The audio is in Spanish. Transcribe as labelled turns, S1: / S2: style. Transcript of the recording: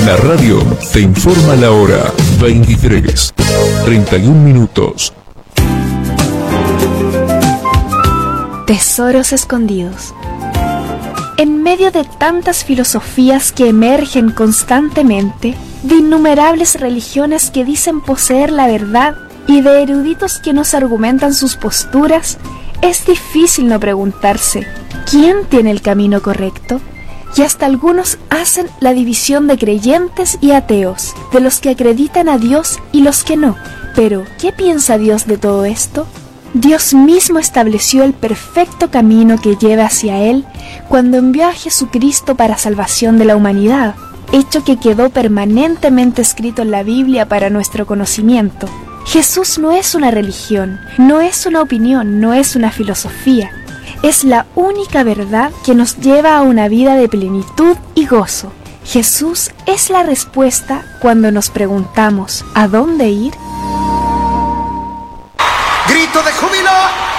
S1: La radio te informa la hora 23:31.
S2: Tesoros escondidos. En medio de tantas filosofías que emergen constantemente, de innumerables religiones que dicen poseer la verdad y de eruditos que nos argumentan sus posturas, es difícil no preguntarse, ¿quién tiene el camino correcto? Y hasta algunos hacen la división de creyentes y ateos, de los que acreditan a Dios y los que no. Pero, ¿qué piensa Dios de todo esto? Dios mismo estableció el perfecto camino que lleva hacia Él cuando envió a Jesucristo para salvación de la humanidad, hecho que quedó permanentemente escrito en la Biblia para nuestro conocimiento. Jesús no es una religión, no es una opinión, no es una filosofía. Es la única verdad que nos lleva a una vida de plenitud y gozo. Jesús es la respuesta cuando nos preguntamos ¿a dónde ir?
S3: ¡Grito de júbilo!